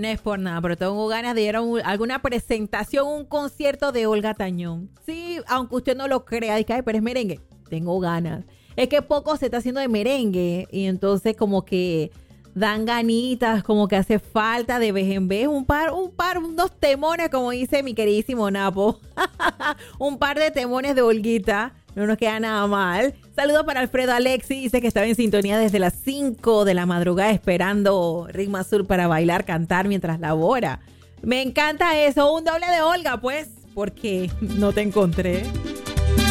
No es por nada, pero tengo ganas de ir a alguna presentación, un concierto de Olga Tañón. Sí, aunque usted no lo crea, dice, ay, pero es merengue. Tengo ganas. Es que poco se está haciendo de merengue y entonces como que dan ganitas, como que hace falta de vez en vez unos temones, como dice mi queridísimo Napo. Un par de temones de Olguita. No nos queda nada mal. Saludos para Alfredo Alexi. Dice que estaba en sintonía desde las 5 de la madrugada esperando Ritmo Azul para bailar, cantar mientras labora. Me encanta eso. Un doble de Olga, pues, porque no te encontré.